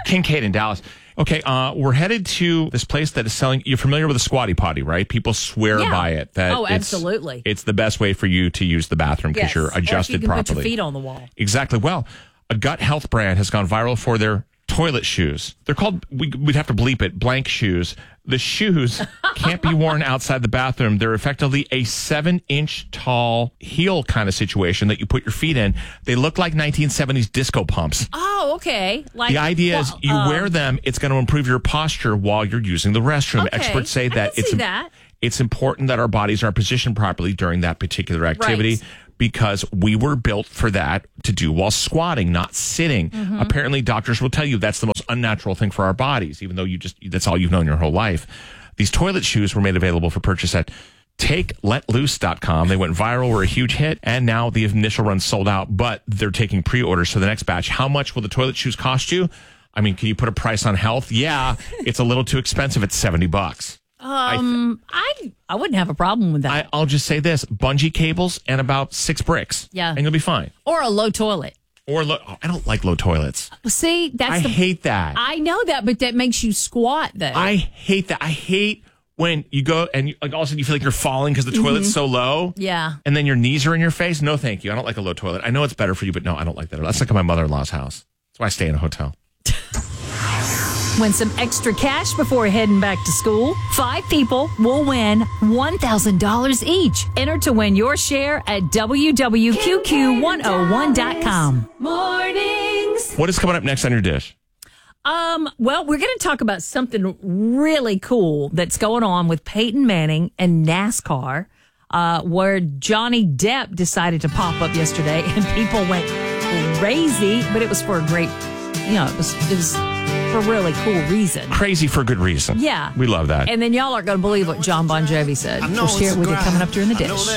Kincaid in Dallas. Okay, we're headed to this place that is selling. You're familiar with a squatty potty, right? People swear by it. Absolutely. It's the best way for you to use the bathroom because you're adjusted or you can properly. Put your feet on the wall. Exactly. Well, a gut health brand has gone viral for their toilet shoes. They're called, we'd have to bleep it, blank shoes. The shoes can't be worn outside the bathroom. They're effectively a 7-inch tall heel kind of situation that you put your feet in. They look like 1970s disco pumps. Oh, okay. The idea is you wear them, it's going to improve your posture while you're using the restroom. Okay. Experts say that it's important that our bodies are positioned properly during that particular activity. Right. Because we were built for that to do while squatting, not sitting. Mm-hmm. Apparently, doctors will tell you that's the most unnatural thing for our bodies, even though that's all you've known your whole life. These toilet shoes were made available for purchase at TakeLetLoose.com. They went viral, were a huge hit, and now the initial run sold out, but they're taking pre-orders for the next batch. How much will the toilet shoes cost you? I mean, can you put a price on health? Yeah, it's a little too expensive at $70. I wouldn't have a problem with that. I'll just say this: bungee cables and about 6 bricks. Yeah. And you'll be fine. Or a low toilet. I don't like low toilets. See, I hate that. I know that, but that makes you squat, though. I hate that. I hate when you go and all of a sudden you feel like you're falling because the toilet's so low. Yeah. And then your knees are in your face. No, thank you. I don't like a low toilet. I know it's better for you, but no, I don't like that. That's like at my mother-in-law's house. That's why I stay in a hotel. Win some extra cash before heading back to school. 5 people will win $1,000 each. Enter to win your share at WWQQ101.com. Mornings. What is coming up next on your dish? Well, we're going to talk about something really cool that's going on with Peyton Manning and NASCAR, where Johnny Depp decided to pop up yesterday and people went crazy, but it was for a great, it was for a really cool reason. Crazy for a good reason. Yeah. We love that. And then y'all aren't going to believe what John Bon Jovi said. We'll share it with you coming up during the dish.